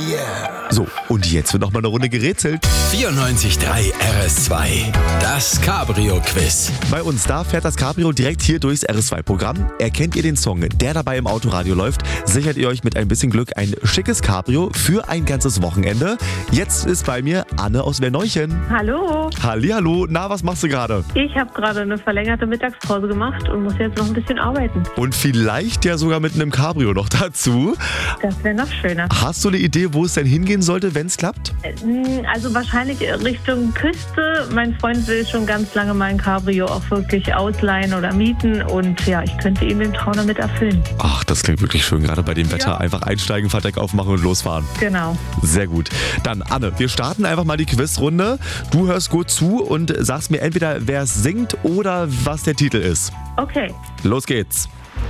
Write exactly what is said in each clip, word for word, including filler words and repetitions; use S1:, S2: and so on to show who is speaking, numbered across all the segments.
S1: So, und jetzt wird noch mal eine Runde gerätselt.
S2: vierundneunzig Komma drei R S zwei. Das Cabrio-Quiz.
S1: Bei uns, da fährt das Cabrio direkt hier durchs R S zwei Programm. Erkennt ihr den Song, der dabei im Autoradio läuft, sichert ihr euch mit ein bisschen Glück ein schickes Cabrio für ein ganzes Wochenende. Jetzt ist bei mir Anne aus Werneuchen.
S3: Hallo,
S1: Hallihallo, na, was machst du gerade?
S3: ich habe gerade eine verlängerte Mittagspause gemacht und muss jetzt noch ein bisschen arbeiten.
S1: Und vielleicht ja sogar mit einem Cabrio noch dazu.
S3: Das wäre noch schöner.
S1: Hast du eine Idee, wo es denn hingehen sollte, wenn es klappt?
S3: Äh, Also wahrscheinlich Richtung Küste. Mein Freund will schon ganz lange mein Cabrio auch wirklich ausleihen oder mieten und ja, ich könnte ihm den Traum damit erfüllen.
S1: Ach, das klingt wirklich schön, gerade bei dem Wetter.
S3: Ja.
S1: Einfach einsteigen, Fahrdeck aufmachen und losfahren.
S3: Genau.
S1: Sehr gut. Dann, Anne, wir starten einfach mal die Quizrunde. Du hörst gut zu und sagst mir entweder, wer es singt oder was der Titel ist.
S3: Okay.
S1: Los geht's.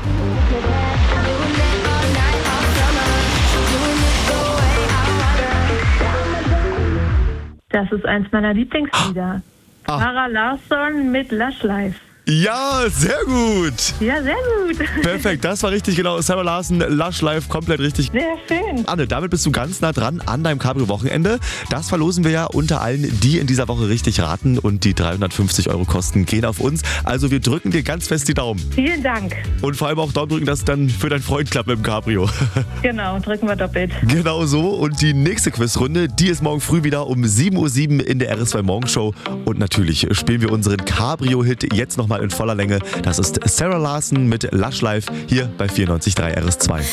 S3: Das ist eins meiner Lieblingslieder.
S1: Ah.
S3: Sarah Larsson mit Lush Life.
S1: Ja, sehr gut.
S3: Ja, sehr gut.
S1: Perfekt, das war richtig genau. Sarah Larsen, Lush Life, komplett richtig.
S3: Sehr schön.
S1: Anne, damit bist du ganz nah dran an deinem Cabrio-Wochenende. Das verlosen wir ja unter allen, die in dieser Woche richtig raten. Und die dreihundertfünfzig Euro Kosten gehen auf uns. Also wir drücken dir ganz fest die Daumen.
S3: Vielen Dank.
S1: Und vor allem auch Daumen drücken, dass es dann für deinen Freund klappt mit dem Cabrio.
S3: Genau, drücken wir doppelt.
S1: Genau so. Und die nächste Quizrunde, die ist morgen früh wieder um sieben Uhr sieben in der R S zwei Morgenshow. Und natürlich spielen wir unseren Cabrio-Hit jetzt nochmal in voller Länge. Das ist Sarah Larsen mit Lush Life hier bei vierundneunzig Komma drei R S zwei.